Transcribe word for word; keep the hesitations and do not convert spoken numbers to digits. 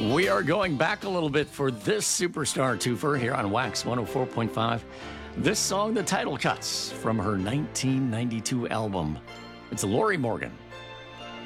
We are going back a little bit for this superstar twofer here on Wax one oh four point five. This song, the title cuts from her nineteen ninety-two album. It's Lorrie Morgan